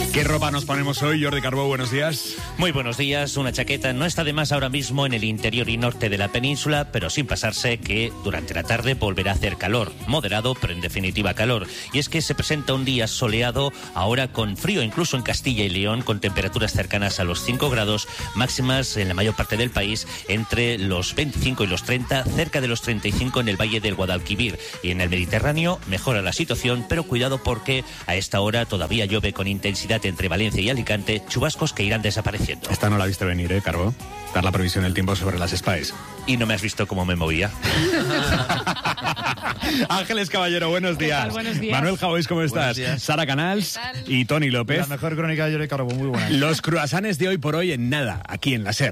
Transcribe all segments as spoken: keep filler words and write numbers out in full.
¿Qué ropa nos ponemos hoy, Jordi Carbó? Buenos días. Muy buenos días. Una chaqueta no está de más ahora mismo en el interior y norte de la península, pero sin pasarse que durante la tarde volverá a hacer calor. Moderado, pero en definitiva calor. Y es que se presenta un día soleado, ahora con frío, incluso en Castilla y León, con temperaturas cercanas a los cinco grados, máximas en la mayor parte del país entre los veinticinco y los treinta, cerca de los treinta y cinco en el Valle del Guadalquivir. Y en el Mediterráneo mejora la situación, pero cuidado porque a esta hora todavía llueve con intensidad entre Valencia y Alicante, chubascos que irán desapareciendo. Esta no la viste venir, ¿eh, Carbó? Dar la previsión del tiempo sobre las Spice. Y no me has visto cómo me movía. Ángeles Caballero, buenos días. ¿Qué tal? Buenos días. Manuel Javois, ¿cómo estás? Sara Canals y Tony López. La mejor crónica de Jordi Carbó, muy buena. Los cruasanes de hoy por hoy en nada, aquí en la SER.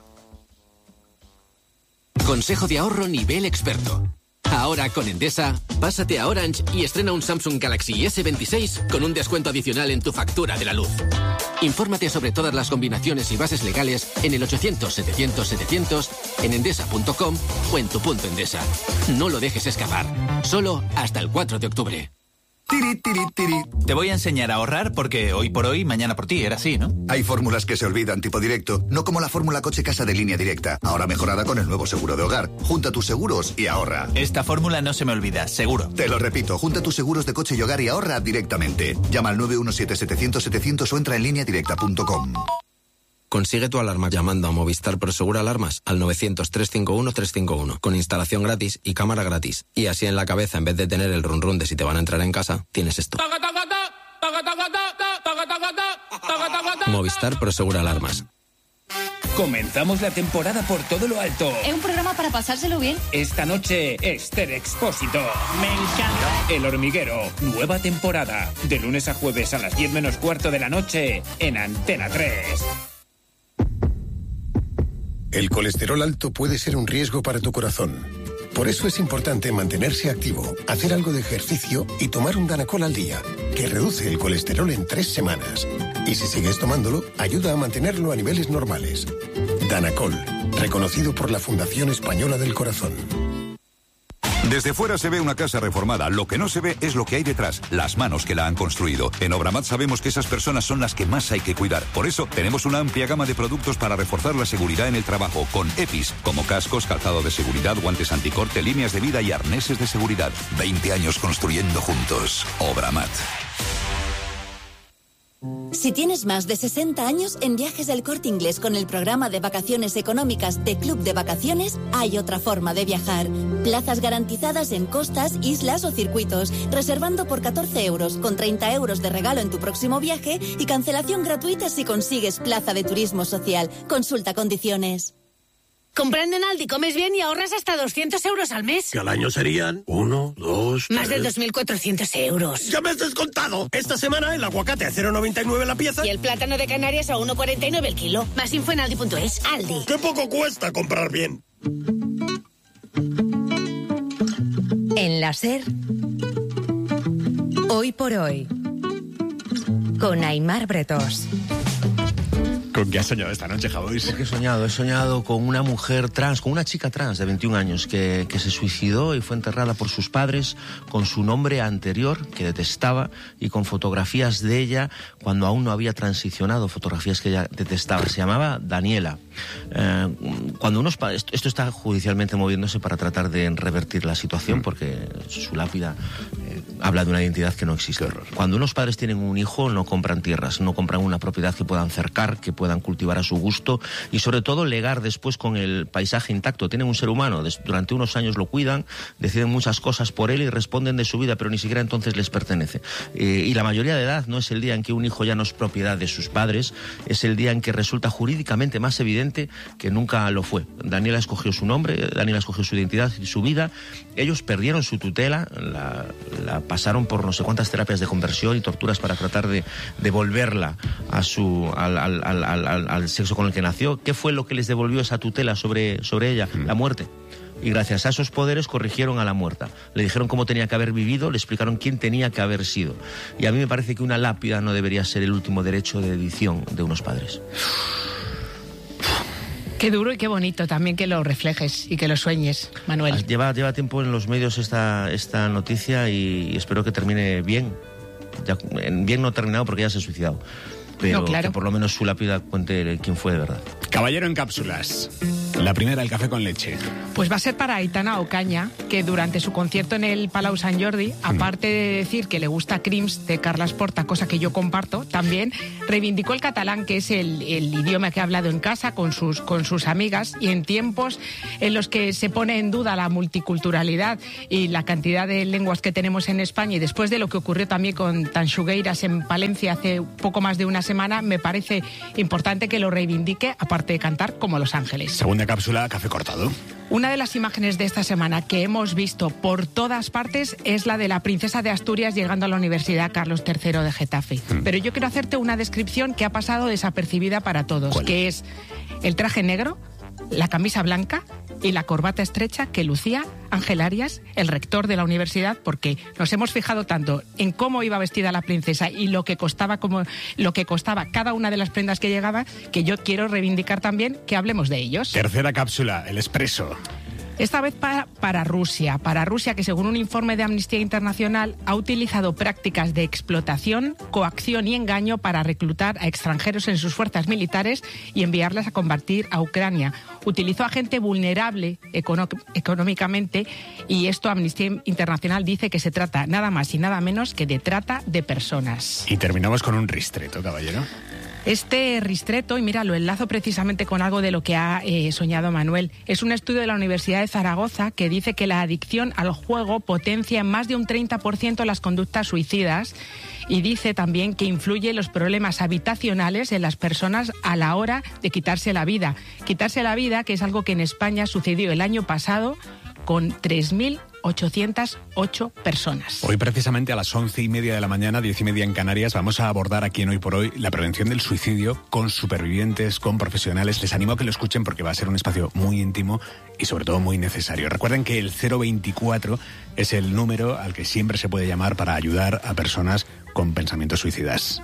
Consejo de ahorro nivel experto. Ahora con Endesa, pásate a Orange y estrena un Samsung Galaxy ese veintiséis con un descuento adicional en tu factura de la luz. Infórmate sobre todas las combinaciones y bases legales en el ochocientos setecientos setecientos, en endesa punto com o en tu punto Endesa. No lo dejes escapar. Solo hasta el cuatro de octubre. Tiri, tiri, tiri. Te voy a enseñar a ahorrar porque hoy por hoy, mañana por ti, era así, ¿no? Hay fórmulas que se olvidan tipo directo, no como la fórmula coche-casa de Línea Directa, ahora mejorada con el nuevo seguro de hogar. Junta tus seguros y ahorra. Esta fórmula no se me olvida, seguro. Te lo repito, junta tus seguros de coche y hogar y ahorra directamente. Llama al nueve uno siete setecientos setecientos o entra en línea directa punto com. Consigue tu alarma llamando a Movistar Prosegur Alarmas al novecientos, trescientos cincuenta y uno, trescientos cincuenta y uno, con instalación gratis y cámara gratis. Y así en la cabeza, en vez de tener el run run de si te van a entrar en casa, tienes esto. Movistar Prosegur Alarmas. Comenzamos la temporada por todo lo alto. Es un programa para pasárselo bien. Esta noche, Esther Expósito. Me encanta. El Hormiguero, nueva temporada. De lunes a jueves a las diez menos cuarto de la noche en Antena tres. El colesterol alto puede ser un riesgo para tu corazón. Por eso es importante mantenerse activo, hacer algo de ejercicio y tomar un Danacol al día, que reduce el colesterol en tres semanas. Y si sigues tomándolo, ayuda a mantenerlo a niveles normales. Danacol, reconocido por la Fundación Española del Corazón. Desde fuera se ve una casa reformada. Lo que no se ve es lo que hay detrás, las manos que la han construido. En Obramat sabemos que esas personas son las que más hay que cuidar. Por eso tenemos una amplia gama de productos para reforzar la seguridad en el trabajo, con EPIs, como cascos, calzado de seguridad, guantes anticorte, líneas de vida y arneses de seguridad. veinte años construyendo juntos. Obramat. Si tienes más de sesenta años, en Viajes del Corte Inglés con el programa de vacaciones económicas de Club de Vacaciones, hay otra forma de viajar. Plazas garantizadas en costas, islas o circuitos, reservando por catorce euros, con treinta euros de regalo en tu próximo viaje y cancelación gratuita si consigues plaza de turismo social. Consulta condiciones. Comprando en Aldi comes bien y ahorras hasta doscientos euros al mes. Que al año serían uno, dos, Más tres... de dos mil cuatrocientos euros. ¡Ya me has descontado! Esta semana el aguacate a cero coma noventa y nueve la pieza. Y el plátano de Canarias a uno coma cuarenta y nueve el kilo. Más info en aldi punto es. Aldi. ¡Qué poco cuesta comprar bien! En la SER, hoy por hoy, con Aimar Bretós. ¿Con qué has soñado esta noche, Javois? ¿Con qué he soñado? He soñado con una mujer trans, con una chica trans de veintiún años que, que se suicidó y fue enterrada por sus padres con su nombre anterior, que detestaba, y con fotografías de ella cuando aún no había transicionado, fotografías que ella detestaba. Se llamaba Daniela. Eh, cuando unos padres, esto está judicialmente moviéndose para tratar de revertir la situación porque su lápida eh, habla de una identidad que no existe. Cuando unos padres tienen un hijo no compran tierras, no compran una propiedad que puedan cercar, que puedan cultivar a su gusto y sobre todo legar después con el paisaje intacto. Tienen un ser humano, durante unos años lo cuidan, deciden muchas cosas por él y responden de su vida, pero ni siquiera entonces les pertenece. Eh, y la mayoría de edad no es el día en que un hijo ya no es propiedad de sus padres, es el día en que resulta jurídicamente más evidente que nunca lo fue. Daniela escogió su nombre, Daniela escogió su identidad y su vida. Ellos perdieron su tutela, la, la pasaron por no sé cuántas terapias de conversión y torturas para tratar de devolverla a su, al, al, al, al, al sexo con el que nació. ¿Qué fue lo que les devolvió esa tutela sobre, sobre ella? La muerte. Y gracias a esos poderes corrigieron a la muerta. Le dijeron cómo tenía que haber vivido, le explicaron quién tenía que haber sido. Y a mí me parece que una lápida no debería ser el último derecho de edición de unos padres. Qué duro y qué bonito también que lo reflejes y que lo sueñes, Manuel. Lleva, lleva tiempo en los medios esta, esta noticia y espero que termine bien. ya, bien no terminado porque ya se ha suicidado. Pero no, claro. que por lo menos su lápida cuente quién fue de verdad. Caballero en cápsulas. La primera, el café con leche. Pues va a ser para Aitana Ocaña, que durante su concierto en el Palau Sant Jordi, aparte de decir que le gusta Crims de Carles Porta, cosa que yo comparto, también reivindicó el catalán, que es el, el idioma que ha hablado en casa con sus, con sus amigas, y en tiempos en los que se pone en duda la multiculturalidad y la cantidad de lenguas que tenemos en España, y después de lo que ocurrió también con Tanxugueiras en Palencia hace poco más de una semana, me parece importante que lo reivindique, aparte de cantar como Los Ángeles. Segunda cápsula, café cortado. Una de las imágenes de esta semana que hemos visto por todas partes es la de la princesa de Asturias llegando a la Universidad Carlos tercero de Getafe. Mm. Pero yo quiero hacerte una descripción que ha pasado desapercibida para todos, ¿cuál? Que es el traje negro, la camisa blanca y la corbata estrecha que lucía Ángel Arias, el rector de la universidad, porque nos hemos fijado tanto en cómo iba vestida la princesa y lo que costaba como lo que costaba cada una de las prendas que llegaba, que yo quiero reivindicar también que hablemos de ellos. Tercera cápsula, el expreso. Esta vez para, para Rusia, para Rusia que según un informe de Amnistía Internacional ha utilizado prácticas de explotación, coacción y engaño para reclutar a extranjeros en sus fuerzas militares y enviarlas a combatir a Ucrania. Utilizó a gente vulnerable econo- económicamente y esto Amnistía Internacional dice que se trata nada más y nada menos que de trata de personas. Y terminamos con un ristreto, caballero. Este ristreto, y mira, lo enlazo precisamente con algo de lo que ha eh, soñado Manuel, es un estudio de la Universidad de Zaragoza que dice que la adicción al juego potencia en más de un treinta por ciento las conductas suicidas, y dice también que influye en los problemas habitacionales en las personas a la hora de quitarse la vida. Quitarse la vida, que es algo que en España sucedió el año pasado con tres mil ochocientas ocho personas. Hoy precisamente a las once y media de la mañana, diez y media en Canarias, vamos a abordar aquí en Hoy por Hoy la prevención del suicidio con supervivientes, con profesionales. Les animo a que lo escuchen porque va a ser un espacio muy íntimo y sobre todo muy necesario. Recuerden que el cero veinticuatro es el número al que siempre se puede llamar para ayudar a personas con pensamientos suicidas.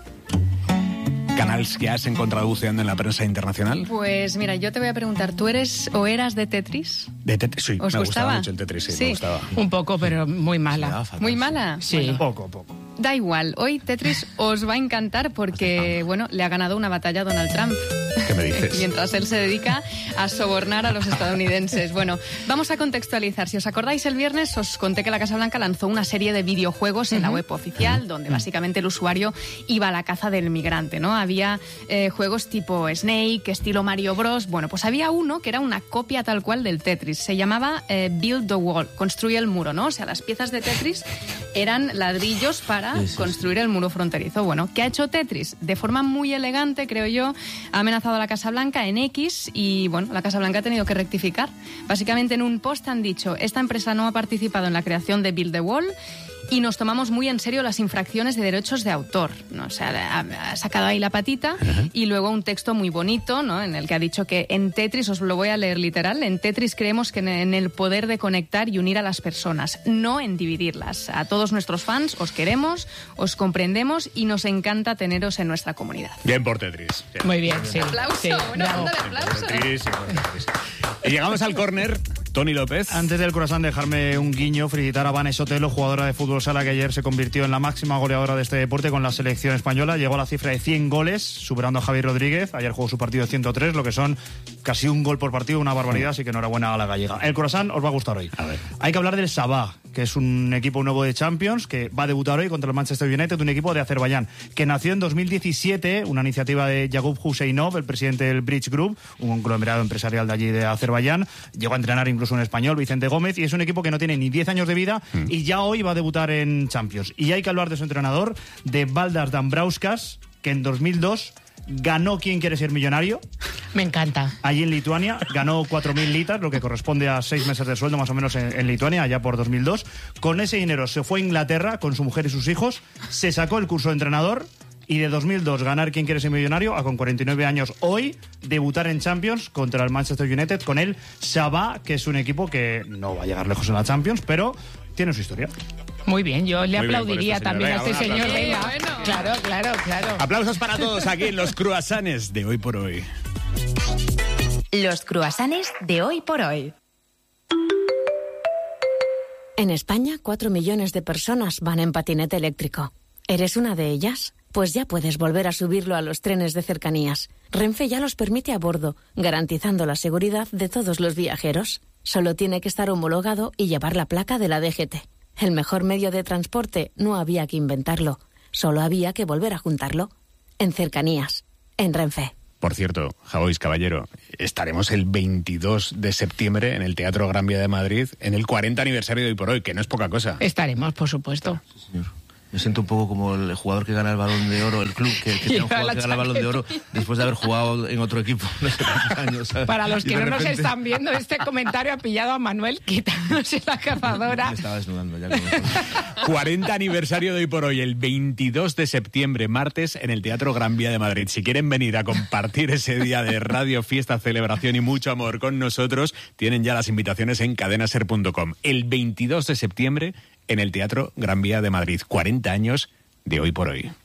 ¿Canals que has encontrado buceando en la prensa internacional? Pues mira, yo te voy a preguntar, ¿tú eres o eras de Tetris? De Tetris, sí, ¿Os me gustaba? gustaba mucho el Tetris, sí, Sí. me gustaba. Un poco, pero muy mala. ¿Muy mala? Sí. Bueno, Poco, poco. da igual, hoy Tetris os va a encantar porque, bueno, le ha ganado una batalla a Donald Trump. ¿Qué me dices? Mientras él se dedica a sobornar a los estadounidenses. Bueno, vamos a contextualizar. Si os acordáis, el viernes os conté que la Casa Blanca lanzó una serie de videojuegos en la web oficial, donde básicamente el usuario iba a la caza del migrante, ¿no? Había eh, juegos tipo Snake, estilo Mario Bros. Bueno, pues había uno que era una copia tal cual del Tetris. Se llamaba eh, Build the Wall, construye el muro, ¿no? O sea, las piezas de Tetris eran ladrillos para sí, sí, construir el muro fronterizo. Bueno, ¿qué ha hecho Tetris? De forma muy elegante, creo yo, ha amenazado a la Casa Blanca en X y, bueno, la Casa Blanca ha tenido que rectificar. Básicamente en un post han dicho, esta empresa no ha participado en la creación de Build the Wall y nos tomamos muy en serio las infracciones de derechos de autor, ¿no? O sea, ha, ha sacado ahí la patita uh-huh. y luego un texto muy bonito, ¿no? En el que ha dicho que en Tetris, os lo voy a leer literal, en Tetris creemos que en el poder de conectar y unir a las personas, no en dividirlas. A todos nuestros fans os queremos, os comprendemos y nos encanta teneros en nuestra comunidad. Bien por Tetris. Bien. Muy bien, sí. Aplauso, sí, una bravo. ronda de aplausos. Tetris, sí, por Tetris. Y llegamos al córner. Tony López. Antes del croissant, dejarme un guiño, felicitar a Vanessa Otelo, jugadora de fútbol sala que ayer se convirtió en la máxima goleadora de este deporte con la selección española. Llegó a la cifra de cien goles, superando a Javier Rodríguez. Ayer jugó su partido de ciento tres, lo que son casi un gol por partido, una barbaridad, así que enhorabuena a la gallega. El croissant os va a gustar hoy. A ver. Hay que hablar del Sabah, que es un equipo nuevo de Champions, que va a debutar hoy contra el Manchester United, un equipo de Azerbaiyán, que nació en dos mil diecisiete, una iniciativa de Yaqub Huseinov, el presidente del Bridge Group, un conglomerado empresarial de allí de Azerbaiyán. Llegó a entrenar incluso un español, Vicente Gómez, y es un equipo que no tiene ni diez años de vida mm. y ya hoy va a debutar en Champions. Y hay que hablar de su entrenador, de Valdas Dambrauskas, que en dos mil dos ganó ¿Quién quiere ser millonario? Me encanta. Allí en Lituania, ganó cuatro mil litas, lo que corresponde a seis meses de sueldo más o menos en, en Lituania, allá por dos mil dos. Con ese dinero se fue a Inglaterra con su mujer y sus hijos, se sacó el curso de entrenador y de dos mil dos ganar ¿Quién quiere ser millonario? A con cuarenta y nueve años hoy debutar en Champions contra el Manchester United con el Sabah, que es un equipo que no va a llegar lejos en la Champions, pero tiene su historia. Muy bien, yo le Muy aplaudiría bien también Venga, a este señor. aplauso. Venga. Sí, bueno. Claro, claro, claro. Aplausos para todos aquí en los croissants de Hoy por Hoy. Los croissants de Hoy por Hoy. En España, cuatro millones de personas van en patinete eléctrico. ¿Eres una de ellas? Pues ya puedes volver a subirlo a los trenes de cercanías. Renfe ya los permite a bordo, garantizando la seguridad de todos los viajeros. Solo tiene que estar homologado y llevar la placa de la D G T. El mejor medio de transporte no había que inventarlo, solo había que volver a juntarlo. En cercanías, en Renfe. Por cierto, Javois, caballero, estaremos el veintidós de septiembre en el Teatro Gran Vía de Madrid en el cuarenta aniversario de Hoy por Hoy, que no es poca cosa. Estaremos, por supuesto. Sí, señor. Me siento un poco como el jugador que gana el Balón de Oro, el club que, que tiene un jugador que gana el Balón de Oro después de haber jugado en otro equipo no sé cuántos años, ¿sabes? Para los Y que de no nos repente- están viendo, este comentario ha pillado a Manuel quitándose la cazadora. Me estaba desnudando ya. Con cuarenta aniversario de Hoy por Hoy, el veintidós de septiembre, martes, en el Teatro Gran Vía de Madrid. Si quieren venir a compartir ese día de radio, fiesta, celebración y mucho amor con nosotros, tienen ya las invitaciones en cadenaser punto com. El veintidós de septiembre, en el Teatro Gran Vía de Madrid. cuarenta años de Hoy por Hoy.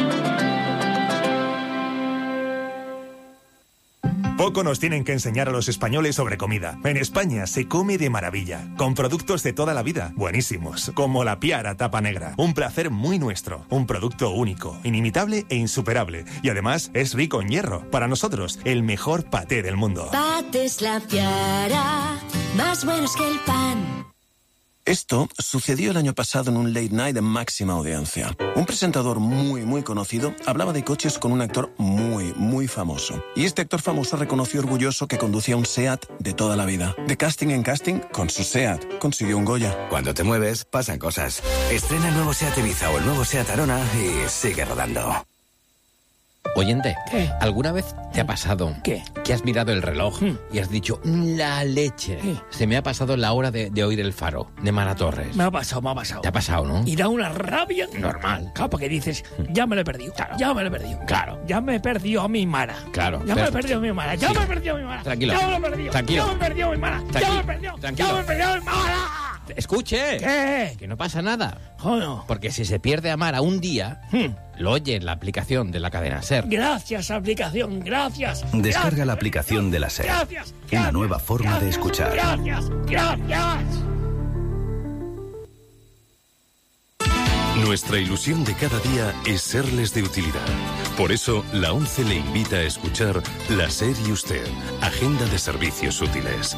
Poco nos tienen que enseñar a los españoles sobre comida. En España se come de maravilla, con productos de toda la vida, buenísimos, como la Piara tapa negra. Un placer muy nuestro, un producto único, inimitable e insuperable. Y además es rico en hierro. Para nosotros, el mejor paté del mundo. Pates La Piara, más buenos que el pan. Esto sucedió el año pasado en un late night de máxima audiencia. Un presentador muy, muy conocido hablaba de coches con un actor muy, muy famoso. Y este actor famoso reconoció orgulloso que conducía un SEAT de toda la vida. De casting en casting, con su SEAT, consiguió un Goya. Cuando te mueves, pasan cosas. Estrena el nuevo SEAT Ibiza o el nuevo SEAT Arona y sigue rodando. Oyente, ¿qué? ¿Alguna vez te ha pasado ¿Qué? que has mirado el reloj ¿Mm? y has dicho, la leche? ¿Qué? Se me ha pasado la hora de, de oír El Faro, de Mara Torres. Me ha pasado, me ha pasado. ¿Te ha pasado, no? Y da una rabia normal. Claro, porque dices, ya me lo he perdido. Claro. Ya me lo he perdido. Claro. Ya me he perdido a mi Mara. Claro. Ya pero... me he perdido a mi Mara. Ya sí. me he perdido a mi Mara. Tranquilo. Ya me lo he perdido. Tranquilo. Ya me he perdido a mi Mara. Tranquilo. Ya me he perdido. Tranquilo. Ya me he perdido a mi Mara. Escuche. ¿Qué? Que no pasa nada. Oh, no. Porque si se pierde a Mara un día, hmm. lo oye en la aplicación de la cadena SER. Gracias, aplicación. Gracias. Descarga gracias. la aplicación de la SER. Gracias. Una gracias, nueva forma gracias, de escuchar. Gracias. Gracias. Nuestra ilusión de cada día es serles de utilidad. Por eso, la ONCE le invita a escuchar La SER y Usted, Agenda de Servicios Útiles.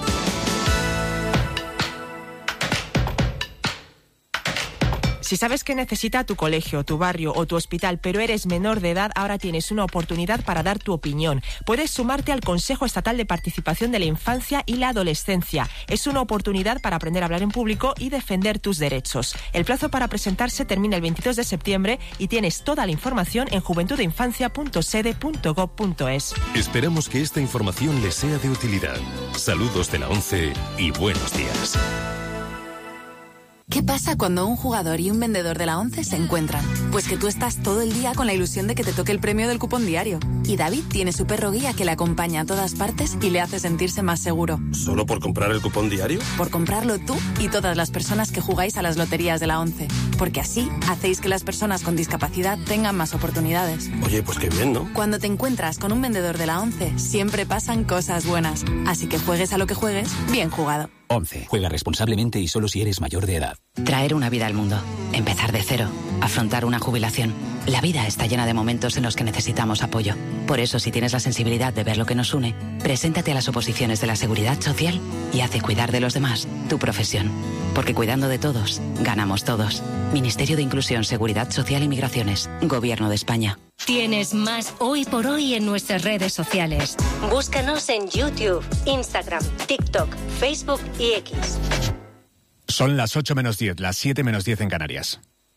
Si sabes que necesita tu colegio, tu barrio o tu hospital, pero eres menor de edad, ahora tienes una oportunidad para dar tu opinión. Puedes sumarte al Consejo Estatal de Participación de la Infancia y la Adolescencia. Es una oportunidad para aprender a hablar en público y defender tus derechos. El plazo para presentarse termina el veintidós de septiembre y tienes toda la información en juventud e infancia punto sede punto gob punto es. Esperamos que esta información les sea de utilidad. Saludos de la ONCE y buenos días. ¿Qué pasa cuando un jugador y un vendedor de la ONCE se encuentran? Pues que tú estás todo el día con la ilusión de que te toque el premio del cupón diario. Y David tiene su perro guía que le acompaña a todas partes y le hace sentirse más seguro. ¿Solo por comprar el cupón diario? Por comprarlo tú y todas las personas que jugáis a las loterías de la ONCE. Porque así hacéis que las personas con discapacidad tengan más oportunidades. Oye, pues qué bien, ¿no? Cuando te encuentras con un vendedor de la ONCE, siempre pasan cosas buenas. Así que juegues a lo que juegues, bien jugado. ONCE. Juega responsablemente y solo si eres mayor de edad. Traer una vida al mundo. Empezar de cero. Afrontar una jubilación. La vida está llena de momentos en los que necesitamos apoyo. Por eso, si tienes la sensibilidad de ver lo que nos une, preséntate a las oposiciones de la Seguridad Social y hace cuidar de los demás tu profesión. Porque cuidando de todos, ganamos todos. Ministerio de Inclusión, Seguridad Social y Migraciones. Gobierno de España. Tienes más Hoy por Hoy en nuestras redes sociales. Búscanos en YouTube, Instagram, TikTok, Facebook y X. Son las ocho menos diez, las siete menos diez en Canarias.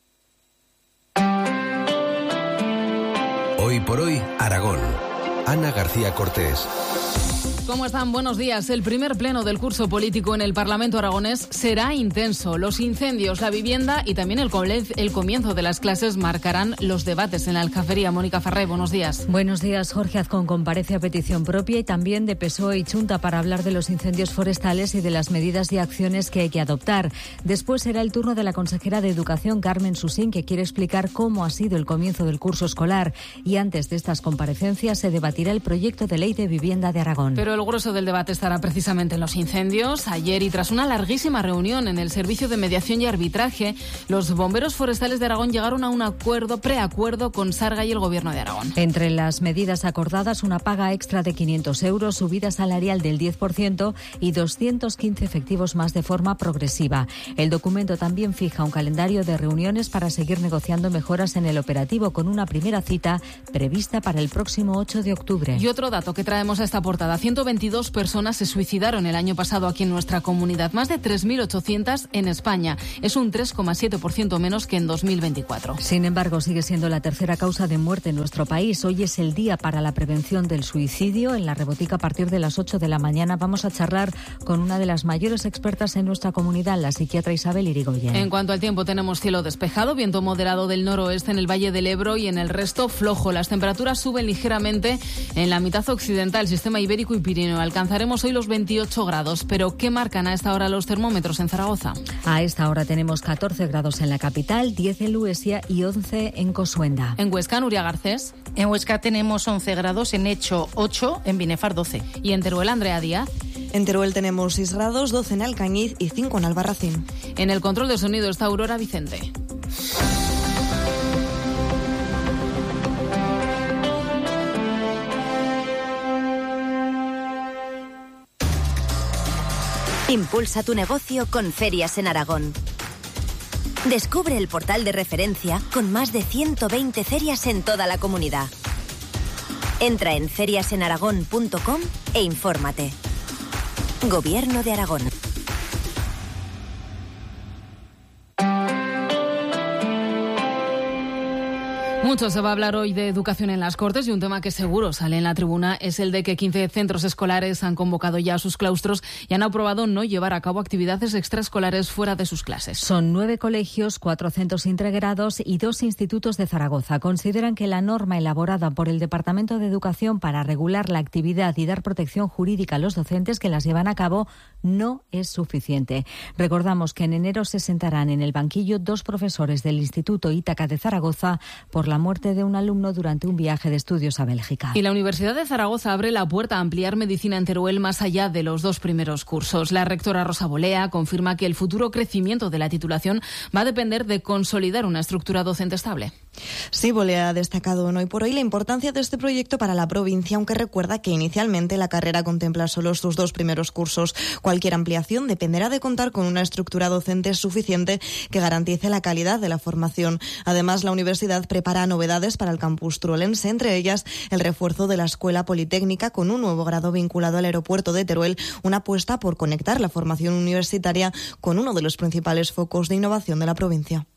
Hoy por Hoy, Aragón. Ana García Cortés. ¿Cómo están? Buenos días. El primer pleno del curso político en el Parlamento aragonés será intenso. Los incendios, la vivienda y también el, el comienzo de las clases marcarán los debates en la Aljafería. Mónica Ferré, buenos días. Buenos días. Jorge Azcón comparece a petición propia y también de P S O E y Chunta para hablar de los incendios forestales y de las medidas y acciones que hay que adoptar. Después será el turno de la consejera de Educación, Carmen Susín, que quiere explicar cómo ha sido el comienzo del curso escolar. Y antes de estas comparecencias se debatirá el proyecto de ley de vivienda de Aragón. Pero el grueso del debate estará precisamente en los incendios. Ayer, y tras una larguísima reunión en el Servicio de Mediación y Arbitraje, los bomberos forestales de Aragón llegaron a un acuerdo, preacuerdo con Sarga y el Gobierno de Aragón. Entre las medidas acordadas, una paga extra de quinientos euros, subida salarial del diez por ciento y doscientos quince efectivos más de forma progresiva. El documento también fija un calendario de reuniones para seguir negociando mejoras en el operativo, con una primera cita prevista para el próximo ocho de octubre. Y otro dato que traemos a esta portada: ciento veintidós personas se suicidaron el año pasado aquí en nuestra comunidad, más de tres mil ochocientas en España. Es un tres coma siete por ciento menos que en dos mil veinticuatro. Sin embargo, sigue siendo la tercera causa de muerte en nuestro país. Hoy es el día para la prevención del suicidio. En la Rebotica, a partir de las ocho de la mañana, vamos a charlar con una de las mayores expertas en nuestra comunidad, la psiquiatra Isabel Irigoyen. En cuanto al tiempo, tenemos cielo despejado, viento moderado del noroeste en el Valle del Ebro y en el resto flojo. Las temperaturas suben ligeramente en la mitad occidental, sistema ibérico y Pirineo. Alcanzaremos hoy los veintiocho grados, pero ¿qué marcan a esta hora los termómetros en Zaragoza? A esta hora tenemos catorce grados en la capital, diez en Luesia y once en Cosuenda. En Huesca, Nuria Garcés. En Huesca tenemos once grados, en Echo ocho, en Binefar doce. Y en Teruel, Andrea Díaz. En Teruel tenemos seis grados, doce en Alcañiz y cinco en Albarracín. En el control de sonido está Aurora Vicente. Impulsa tu negocio con Ferias en Aragón. Descubre el portal de referencia con más de ciento veinte ferias en toda la comunidad. Entra en ferias en aragón punto com e infórmate. Gobierno de Aragón. Mucho se va a hablar hoy de educación en las Cortes, y un tema que seguro sale en la tribuna es el de que quince centros escolares han convocado ya a sus claustros y han aprobado no llevar a cabo actividades extraescolares fuera de sus clases. Son nueve colegios, cuatro centros integrados y dos institutos de Zaragoza. Consideran que la norma elaborada por el Departamento de Educación para regular la actividad y dar protección jurídica a los docentes que las llevan a cabo no es suficiente. Recordamos que en enero se sentarán en el banquillo dos profesores del Instituto Ítaca de Zaragoza por la muerte de un alumno durante un viaje de estudios a Bélgica. Y la Universidad de Zaragoza abre la puerta a ampliar medicina en Teruel más allá de los dos primeros cursos. La rectora Rosa Bolea confirma que el futuro crecimiento de la titulación va a depender de consolidar una estructura docente estable. Sí, Bolea ha destacado en Hoy por Hoy la importancia de este proyecto para la provincia, aunque recuerda que inicialmente la carrera contempla solo sus dos primeros cursos. Cualquier ampliación dependerá de contar con una estructura docente suficiente que garantice la calidad de la formación. Además, la universidad prepara novedades para el campus turolense, entre ellas el refuerzo de la Escuela Politécnica con un nuevo grado vinculado al aeropuerto de Teruel, una apuesta por conectar la formación universitaria con uno de los principales focos de innovación de la provincia.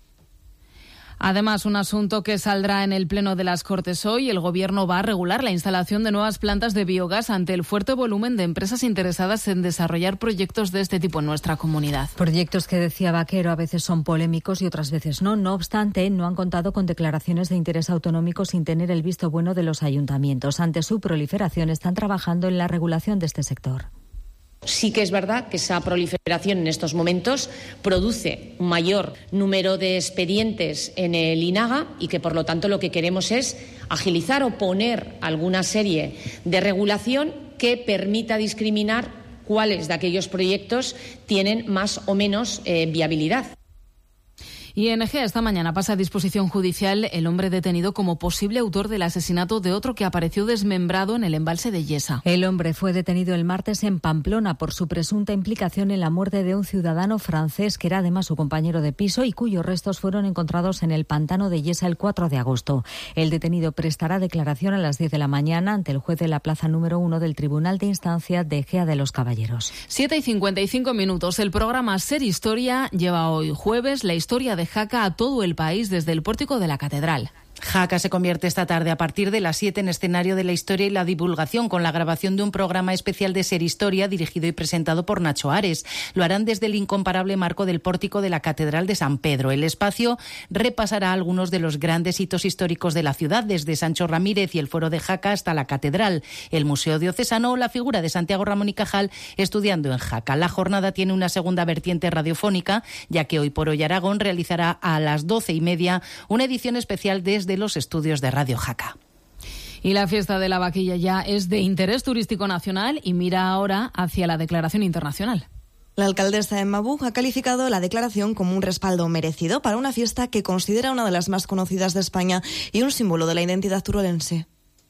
Además, un asunto que saldrá en el Pleno de las Cortes hoy: el Gobierno va a regular la instalación de nuevas plantas de biogás ante el fuerte volumen de empresas interesadas en desarrollar proyectos de este tipo en nuestra comunidad. Proyectos que, decía Vaquero, a veces son polémicos y otras veces no. No obstante, no han contado con declaraciones de interés autonómico sin tener el visto bueno de los ayuntamientos. Ante su proliferación, están trabajando en la regulación de este sector. Sí que es verdad que esa proliferación en estos momentos produce un mayor número de expedientes en el INAGA y que, por lo tanto, lo que queremos es agilizar o poner alguna serie de regulación que permita discriminar cuáles de aquellos proyectos tienen más o menos eh, viabilidad. I N G esta mañana pasa a disposición judicial el hombre detenido como posible autor del asesinato de otro que apareció desmembrado en el embalse de Yesa. El hombre fue detenido el martes en Pamplona por su presunta implicación en la muerte de un ciudadano francés que era además su compañero de piso y cuyos restos fueron encontrados en el pantano de Yesa el cuatro de agosto. El detenido prestará declaración a las diez de la mañana ante el juez de la plaza número uno del Tribunal de Instancia de Ejea de los Caballeros. siete y cincuenta y cinco minutos. El programa Ser Historia lleva hoy jueves la historia de Jaca a todo el país desde el pórtico de la Catedral. Jaca se convierte esta tarde a partir de las siete en escenario de la historia y la divulgación con la grabación de un programa especial de Ser Historia dirigido y presentado por Nacho Ares. Lo harán desde el incomparable marco del pórtico de la Catedral de San Pedro. El espacio repasará algunos de los grandes hitos históricos de la ciudad, desde Sancho Ramírez y el Foro de Jaca hasta la Catedral, el Museo Diocesano o la figura de Santiago Ramón y Cajal estudiando en Jaca. La jornada tiene una segunda vertiente radiofónica, ya que Hoy por Hoy Aragón realizará a las doce y media una edición especial desde de los estudios de Radio Jaca. Y la fiesta de la vaquilla ya es de interés turístico nacional y mira ahora hacia la declaración internacional. La alcaldesa Emma Buch ha calificado la declaración como un respaldo merecido para una fiesta que considera una de las más conocidas de España y un símbolo de la identidad turolense.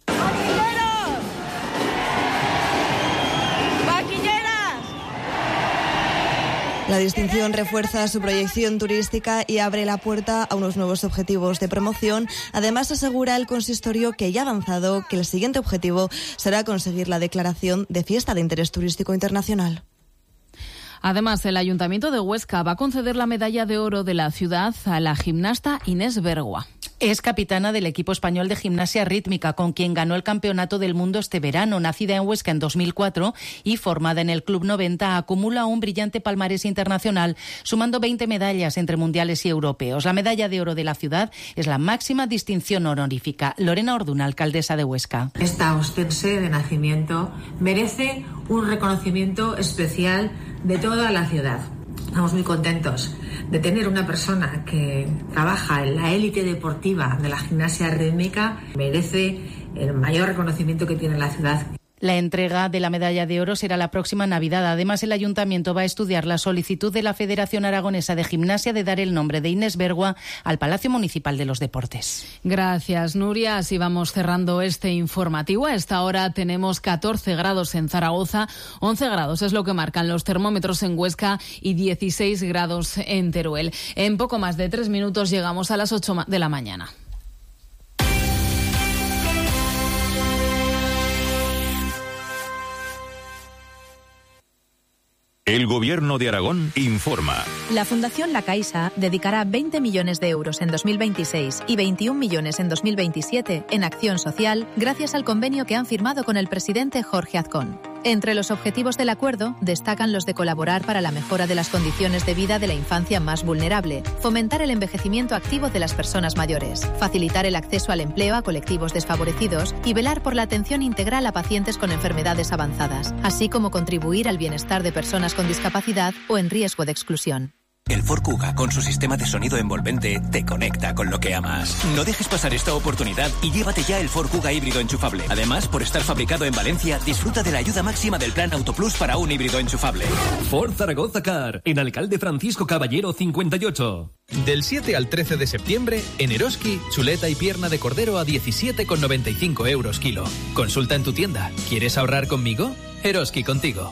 La distinción refuerza su proyección turística y abre la puerta a unos nuevos objetivos de promoción. Además, asegura el consistorio que ya ha avanzado que el siguiente objetivo será conseguir la declaración de fiesta de interés turístico internacional. Además, el Ayuntamiento de Huesca va a conceder la medalla de oro de la ciudad a la gimnasta Inés Bergua. Es capitana del equipo español de gimnasia rítmica, con quien ganó el Campeonato del Mundo este verano. Nacida en Huesca en dos mil cuatro y formada en el Club noventa, acumula un brillante palmarés internacional, sumando veinte medallas entre mundiales y europeos. La medalla de oro de la ciudad es la máxima distinción honorífica. Lorena Orduna, alcaldesa de Huesca. Esta ostense de nacimiento merece un reconocimiento especial de toda la ciudad. Estamos muy contentos de tener una persona que trabaja en la élite deportiva de la gimnasia rítmica. Merece el mayor reconocimiento que tiene la ciudad. La entrega de la medalla de oro será la próxima Navidad. Además, el Ayuntamiento va a estudiar la solicitud de la Federación Aragonesa de Gimnasia de dar el nombre de Inés Bergua al Palacio Municipal de los Deportes. Gracias, Nuria. Así vamos cerrando este informativo. A esta hora tenemos catorce grados en Zaragoza, once grados es lo que marcan los termómetros en Huesca y dieciséis grados en Teruel. En poco más de tres minutos llegamos a las ocho de la mañana. El Gobierno de Aragón informa. La Fundación La Caixa dedicará veinte millones de euros en dos mil veintiséis y veintiún millones en dos mil veintisiete en acción social gracias al convenio que han firmado con el presidente Jorge Azcón. Entre los objetivos del acuerdo destacan los de colaborar para la mejora de las condiciones de vida de la infancia más vulnerable, fomentar el envejecimiento activo de las personas mayores, facilitar el acceso al empleo a colectivos desfavorecidos y velar por la atención integral a pacientes con enfermedades avanzadas, así como contribuir al bienestar de personas con discapacidad o en riesgo de exclusión. El Ford Kuga, con su sistema de sonido envolvente, te conecta con lo que amas. No dejes pasar esta oportunidad y llévate ya el Ford Kuga híbrido enchufable. Además, por estar fabricado en Valencia, disfruta de la ayuda máxima del plan Autoplus para un híbrido enchufable. Ford Zaragoza Car, en Alcalde Francisco Caballero cincuenta y ocho. Del siete al trece de septiembre, en Eroski, chuleta y pierna de cordero a diecisiete con noventa y cinco euros kilo. Consulta en tu tienda. ¿Quieres ahorrar conmigo? Eroski contigo.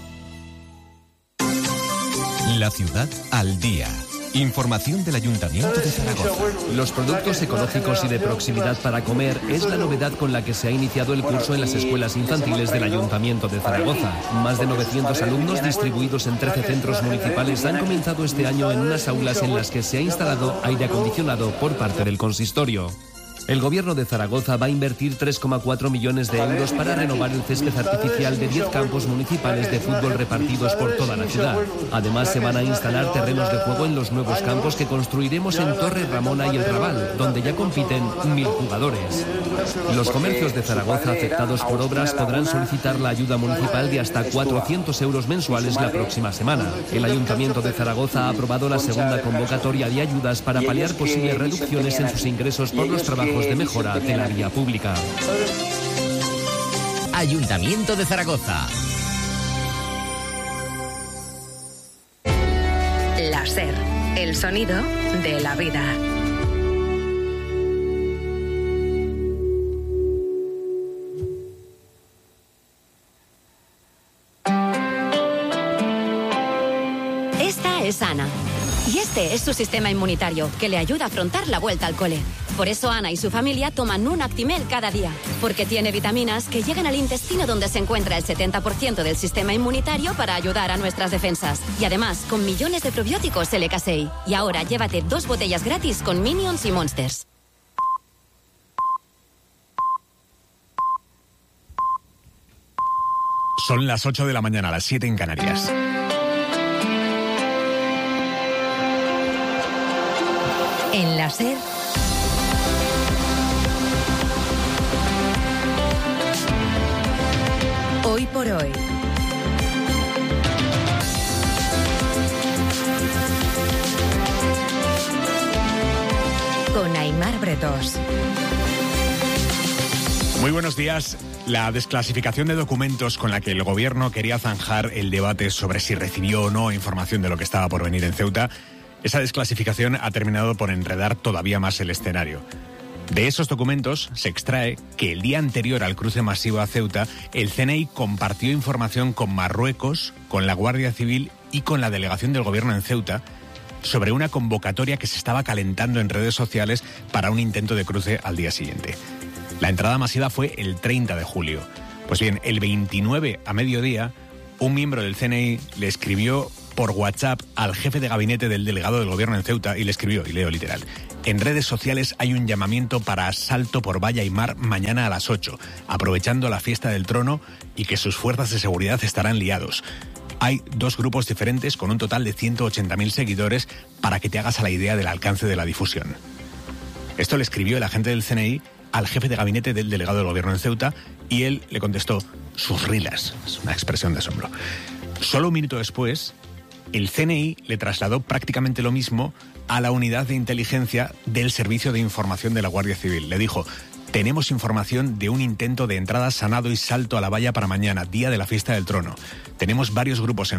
La ciudad al día. Información del Ayuntamiento de Zaragoza. Los productos ecológicos y de proximidad para comer es la novedad con la que se ha iniciado el curso en las escuelas infantiles del Ayuntamiento de Zaragoza. Más de novecientos alumnos distribuidos en trece centros municipales han comenzado este año en unas aulas en las que se ha instalado aire acondicionado por parte del consistorio. El Gobierno de Zaragoza va a invertir tres coma cuatro millones de euros para renovar el césped artificial de diez campos municipales de fútbol repartidos por toda la ciudad. Además, se van a instalar terrenos de juego en los nuevos campos que construiremos en Torre Ramona y El Raval, donde ya compiten mil jugadores. Los comercios de Zaragoza afectados por obras podrán solicitar la ayuda municipal de hasta cuatrocientos euros mensuales la próxima semana. El Ayuntamiento de Zaragoza ha aprobado la segunda convocatoria de ayudas para paliar posibles reducciones en sus ingresos por los trabajos de mejora de la vía pública. Ayuntamiento de Zaragoza. La SER, el sonido de la vida. Esta es Ana. Y este es su sistema inmunitario, que le ayuda a afrontar la vuelta al cole. Por eso Ana y su familia toman un Actimel cada día, porque tiene vitaminas que llegan al intestino donde se encuentra el setenta por ciento del sistema inmunitario para ayudar a nuestras defensas. Y además, con millones de probióticos L K seis. Y ahora llévate dos botellas gratis con Minions y Monsters. Son las ocho de la mañana, las siete en Canarias. En la SER, hoy por hoy. Con Aimar Bretos. Muy buenos días. La desclasificación de documentos con la que el gobierno quería zanjar el debate sobre si recibió o no información de lo que estaba por venir en Ceuta, esa desclasificación ha terminado por enredar todavía más el escenario. De esos documentos se extrae que el día anterior al cruce masivo a Ceuta, el C N I compartió información con Marruecos, con la Guardia Civil y con la delegación del gobierno en Ceuta sobre una convocatoria que se estaba calentando en redes sociales para un intento de cruce al día siguiente. La entrada masiva fue el treinta de julio. Pues bien, el veintinueve a mediodía, un miembro del C N I le escribió por WhatsApp al jefe de gabinete del delegado del gobierno en Ceuta y le escribió, y leo literal: en redes sociales hay un llamamiento para asalto por valla y mar mañana a las ocho, aprovechando la fiesta del trono y que sus fuerzas de seguridad estarán liados. Hay dos grupos diferentes con un total de ciento ochenta mil seguidores para que te hagas a la idea del alcance de la difusión. Esto le escribió el agente del C N I al jefe de gabinete del delegado del gobierno en Ceuta y él le contestó: sus rilas. Es una expresión de asombro. Solo un minuto después, el C N I le trasladó prácticamente lo mismo a la unidad de inteligencia del Servicio de Información de la Guardia Civil. Le dijo: tenemos información de un intento de entrada sanado y salto a la valla para mañana, día de la fiesta del trono. Tenemos varios grupos en